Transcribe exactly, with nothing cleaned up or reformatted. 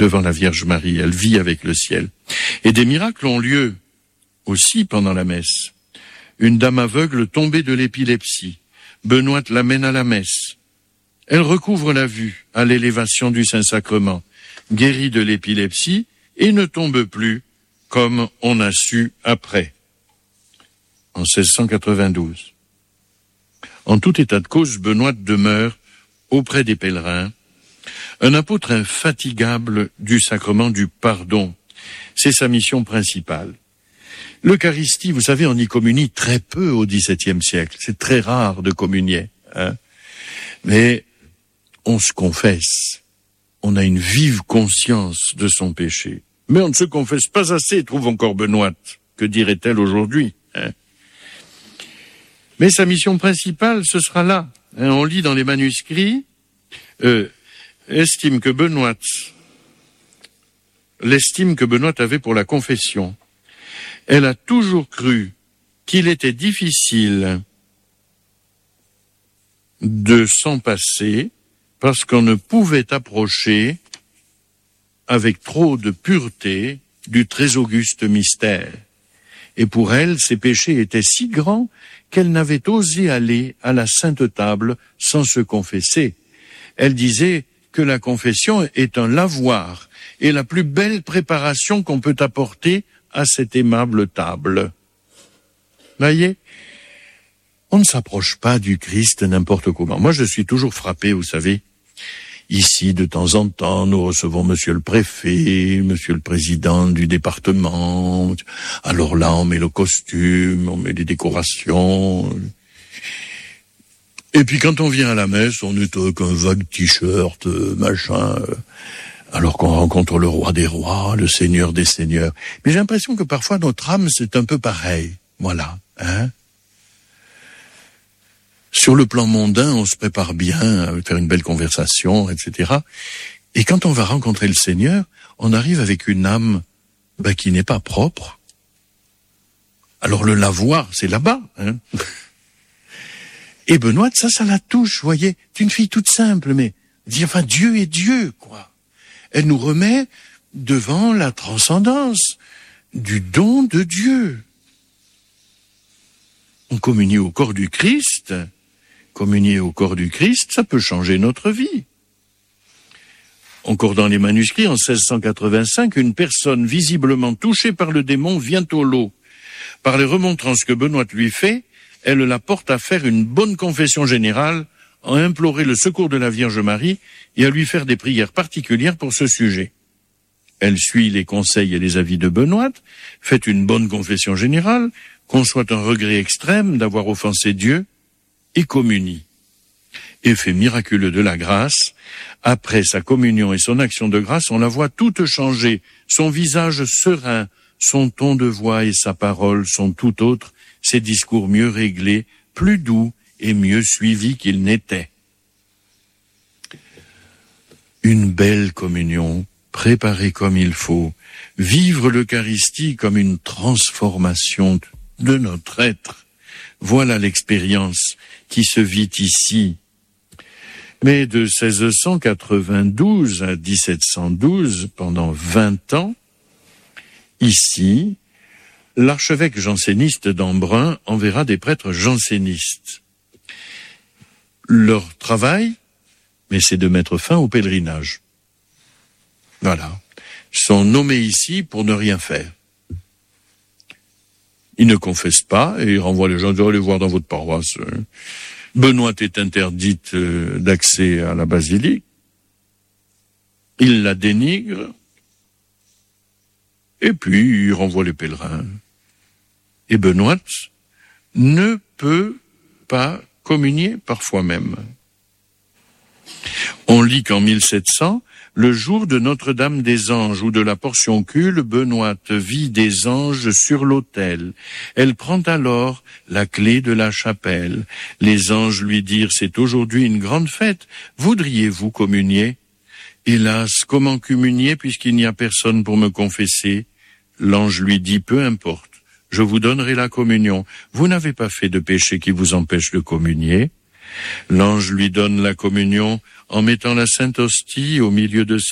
devant la Vierge Marie, elle vit avec le ciel. Et des miracles ont lieu aussi pendant la messe. Une dame aveugle tombée de l'épilepsie, Benoît l'amène à la messe. Elle recouvre la vue à l'élévation du Saint-Sacrement, guérie de l'épilepsie et ne tombe plus, comme on a su après, en seize cent quatre-vingt-douze. En tout état de cause, Benoît demeure auprès des pèlerins, un apôtre infatigable du sacrement du pardon. C'est sa mission principale. L'Eucharistie, vous savez, on y communie très peu au dix-septième siècle. C'est très rare de communier, hein. Mais on se confesse. On a une vive conscience de son péché. Mais on ne se confesse pas assez, trouve encore Benoît. Que dirait-elle aujourd'hui, hein? Mais sa mission principale, ce sera là. Hein, on lit dans les manuscrits, euh, estime que Benoît, l'estime que Benoît avait pour la confession. Elle a toujours cru qu'il était difficile de s'en passer parce qu'on ne pouvait approcher avec trop de pureté du très auguste mystère. Et pour elle, ses péchés étaient si grands qu'elle n'avait osé aller à la Sainte Table sans se confesser. Elle disait que la confession est un lavoir et la plus belle préparation qu'on peut apporter à cette aimable table. Voyez, on ne s'approche pas du Christ n'importe comment. Moi, je suis toujours frappé, vous savez. Ici, de temps en temps, nous recevons monsieur le préfet, monsieur le président du département. Alors là, on met le costume, on met les décorations. Et puis quand on vient à la messe, on est avec un vague t-shirt, machin, alors qu'on rencontre le roi des rois, le seigneur des seigneurs. Mais j'ai l'impression que parfois notre âme, c'est un peu pareil. Voilà, hein. Sur le plan mondain, on se prépare bien à faire une belle conversation, et cetera. Et quand on va rencontrer le Seigneur, on arrive avec une âme ben, qui n'est pas propre. Alors le lavoir, c'est là-bas, hein. Et Benoît, ça, ça la touche, vous voyez. C'est une fille toute simple, mais enfin Dieu est Dieu, quoi. Elle nous remet devant la transcendance du don de Dieu. On communie au corps du Christ. Communier au corps du Christ, ça peut changer notre vie. Encore dans les manuscrits, en seize cent quatre-vingt-cinq, une personne visiblement touchée par le démon vient au lot. Par les remontrances que Benoît lui fait, elle la porte à faire une bonne confession générale, à implorer le secours de la Vierge Marie et à lui faire des prières particulières pour ce sujet. Elle suit les conseils et les avis de Benoît, fait une bonne confession générale, conçoit un regret extrême d'avoir offensé Dieu, et communie. Effet miraculeux de la grâce, après sa communion et son action de grâce, on la voit toute changer, son visage serein, son ton de voix et sa parole sont tout autres, ses discours mieux réglés, plus doux et mieux suivis qu'ils n'étaient. Une belle communion, préparée comme il faut, vivre l'Eucharistie comme une transformation de notre être. Voilà l'expérience qui se vit ici. Mais de seize cent quatre-vingt-douze à dix-sept cent douze, pendant vingt ans, ici, l'archevêque janséniste d'Embrun enverra des prêtres jansénistes. Leur travail, mais c'est de mettre fin au pèlerinage. Voilà. Ils sont nommés ici pour ne rien faire. Ils ne confessent pas et ils renvoient les gens, allez voir dans votre paroisse. Benoît est interdite d'accès à la basilique. Il la dénigre. Et puis, il renvoie les pèlerins. Et Benoît ne peut pas communier, parfois même. On lit qu'en mille sept cents, le jour de Notre-Dame des Anges ou de la portioncule, Benoît vit des anges sur l'autel. Elle prend alors la clé de la chapelle. Les anges lui dirent, c'est aujourd'hui une grande fête. Voudriez-vous communier? Hélas, comment communier puisqu'il n'y a personne pour me confesser? L'ange lui dit, peu importe, je vous donnerai la communion. Vous n'avez pas fait de péché qui vous empêche de communier. L'ange lui donne la communion en mettant la sainte hostie au milieu de